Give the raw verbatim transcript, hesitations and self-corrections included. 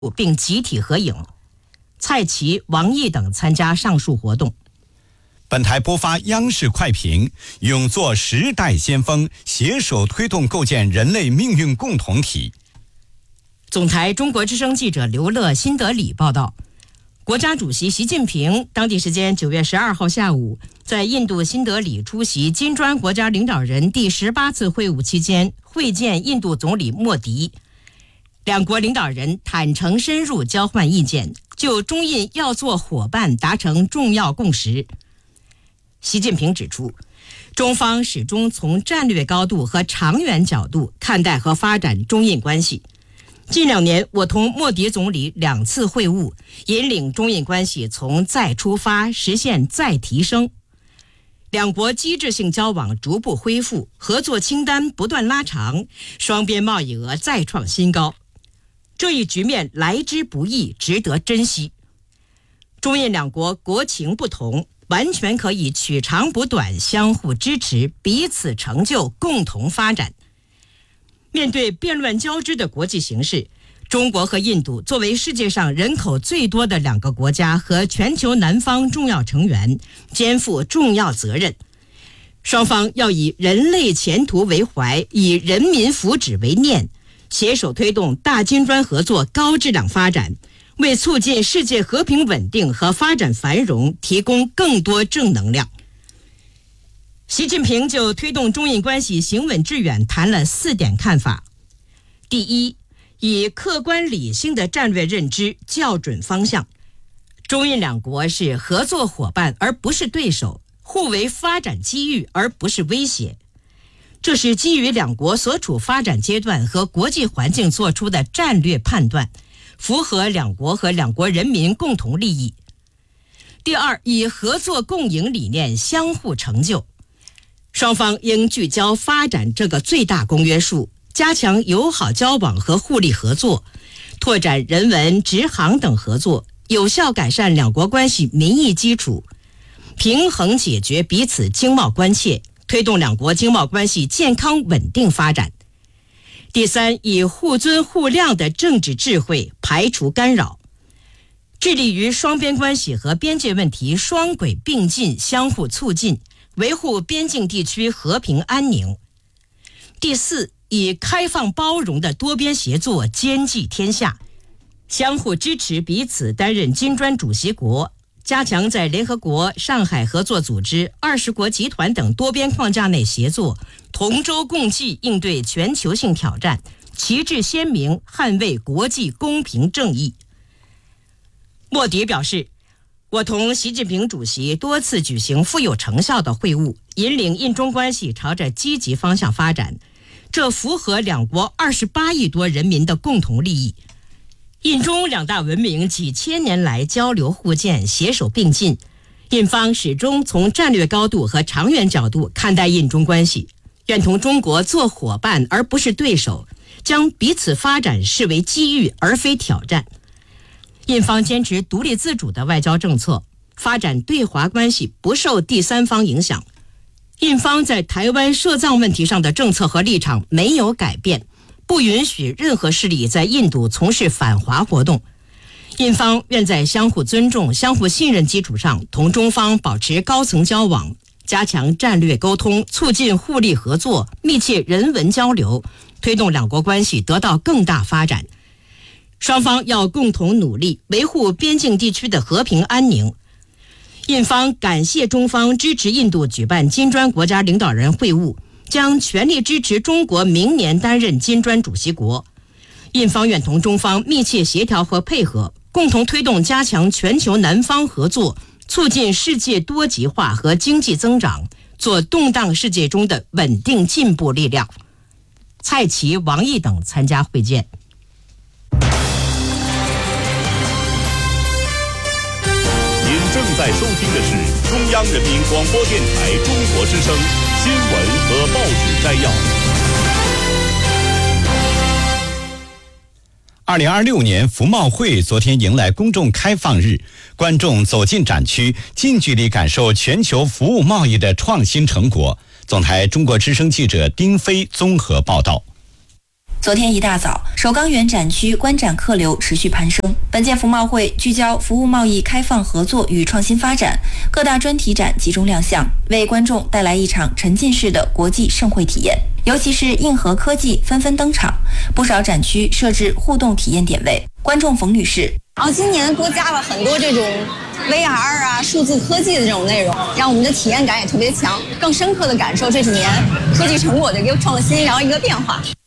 并集体合影。蔡奇、王毅等参加上述活动。 本台播发央视快评：勇做时代先锋，携手推动构建人类命运共同体。 总台中国之声记者刘乐新德里报道，国家主席习近平当地时间九月十二号下午，在印度新德里出席金砖国家领导人第十八次会晤期间，会见印度总理莫迪。两国领导人坦诚深入交换意见，就中印要做伙伴达成重要共识。习近平指出，中方始终从战略高度和长远角度看待和发展中印关系。近两年，我同莫迪总理两次会晤，引领中印关系从再出发实现再提升。两国机制性交往逐步恢复，合作清单不断拉长，双边贸易额再创新高。这一局面来之不易，值得珍惜。中印两国国情不同，完全可以取长补短，相互支持，彼此成就，共同发展。面对变乱交织的国际形势，中国和印度作为世界上人口最多的两个国家和全球南方重要成员，肩负重要责任。双方要以人类前途为怀，以人民福祉为念，携手推动大金砖合作高质量发展，为促进世界和平稳定和发展繁荣提供更多正能量。习近平就推动中印关系行稳致远谈了四点看法。第一，以客观理性的战略认知校准方向。中印两国是合作伙伴而不是对手，互为发展机遇而不是威胁。这是基于两国所处发展阶段和国际环境做出的战略判断，符合两国和两国人民共同利益。第二，以合作共赢理念相互成就。双方应聚焦发展这个最大公约数，加强友好交往和互利合作，拓展人文、直航等合作，有效改善两国关系民意基础，平衡解决彼此经贸关切，推动两国经贸关系健康稳定发展。第三，以互尊互谅的政治智慧排除干扰，致力于双边关系和边界问题双轨并进，相互促进，维护边境地区和平安宁。第四，以开放包容的多边协作兼济天下，相互支持彼此担任金砖主席国，加强在联合国、上海合作组织、二十国集团等多边框架内协作，同舟共济应对全球性挑战，旗帜鲜明捍卫国际公平正义。莫迪表示，我同习近平主席多次举行富有成效的会晤，引领印中关系朝着积极方向发展，这符合两国二十八亿多人民的共同利益。印中两大文明几千年来交流互鉴，携手并进，印方始终从战略高度和长远角度看待印中关系，愿同中国做伙伴而不是对手，将彼此发展视为机遇而非挑战。印方坚持独立自主的外交政策，发展对华关系不受第三方影响。印方在台湾涉藏问题上的政策和立场没有改变，不允许任何势力在印度从事反华活动。印方愿在相互尊重、相互信任基础上，同中方保持高层交往，加强战略沟通，促进互利合作，密切人文交流，推动两国关系得到更大发展。双方要共同努力，维护边境地区的和平安宁。印方感谢中方支持印度举办金砖国家领导人会晤，将全力支持中国明年担任金砖主席国。印方愿同中方密切协调和配合，共同推动加强全球南方合作，促进世界多极化和经济增长，做动荡世界中的稳定进步力量。蔡奇、王毅等参加会见。 正在收听的是中央人民广播电台中国之声新闻和报纸摘要。 二零二六年服贸会昨天迎来公众开放日，观众走进展区，近距离感受全球服务贸易的创新成果。总台中国之声记者丁飞综合报道。 昨天一大早，首钢园展区观展客流持续攀升。本届服贸会聚焦服务贸易开放合作与创新发展，各大专题展集中亮相，为观众带来一场沉浸式的国际盛会体验。尤其是硬核科技纷纷登场，不少展区设置互动体验点位。观众冯女士， 然后今年多加了很多这种 V R 啊、数字科技的这种内容，让我们的体验感也特别强，更深刻的感受这几年科技成果的一个创新，然后一个变化。